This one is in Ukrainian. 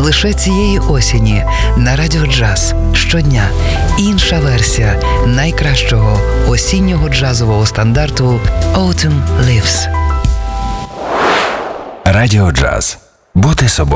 Лише цієї осені на Радіо Джаз щодня інша версія найкращого осіннього джазового стандарту Autumn Leaves. Радіо Джаз. Бути собою.